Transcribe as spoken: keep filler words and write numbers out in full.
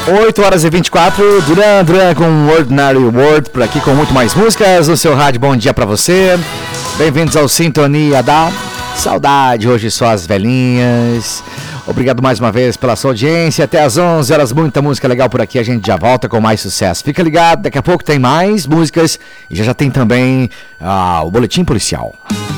oito horas e vinte e quatro, Duran Duran com Ordinary World, por aqui com muito mais músicas no seu rádio. Bom dia pra você, bem-vindos ao Sintonia da Saudade, hoje só as velhinhas. Obrigado mais uma vez pela sua audiência, até às onze horas, muita música legal por aqui, a gente já volta com mais sucesso. Fica ligado, daqui a pouco tem mais músicas e já já tem também ah, o Boletim Policial.